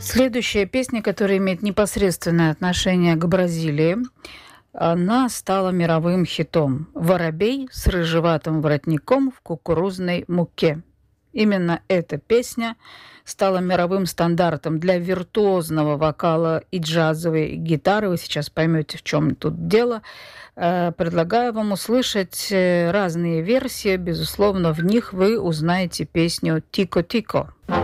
Следующая песня, которая имеет непосредственное отношение к Бразилии, она стала мировым хитом. «Воробей с рыжеватым воротником в кукурузной муке». Именно эта песня стала мировым стандартом для виртуозного вокала и джазовой гитары. Вы сейчас поймете, в чем тут дело. Предлагаю вам услышать разные версии. Безусловно, в них вы узнаете песню «Тико-тико».